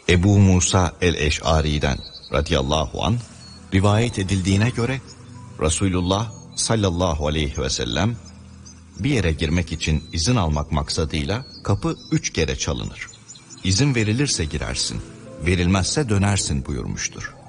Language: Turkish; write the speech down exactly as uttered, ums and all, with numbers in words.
Ebu Musa el-Eş'ari'den radıyallahu anh rivayet edildiğine göre Resulullah sallallahu aleyhi ve sellem bir yere girmek için izin almak maksadıyla kapı üç kere çalınır. İzin verilirse girersin, verilmezse dönersin buyurmuştur.